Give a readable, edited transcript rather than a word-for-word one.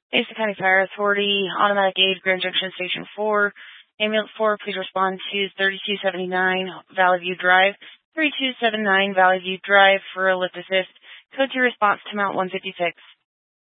Mason County Fire Authority, automatic aid, Grand Junction Station 4. Ambulance 4, please respond to 3279 Valley View Drive. 3279 Valley View Drive for a lift assist. Code 2 response to Mount 156.